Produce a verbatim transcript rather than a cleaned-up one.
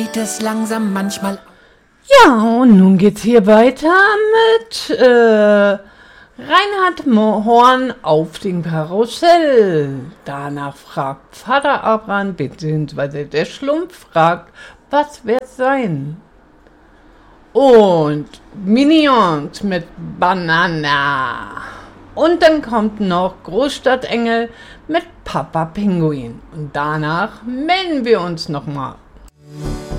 geht es langsam manchmal. Ja, und nun geht's hier weiter mit äh, Reinhard Horn auf dem Karussell. Danach fragt Vater Abraham, beziehungsweise der Schlumpf fragt, was wird's sein? Und Minions mit Banana. Und dann kommt noch Großstadtengel mit Papa Pinguin. Und danach melden wir uns nochmal.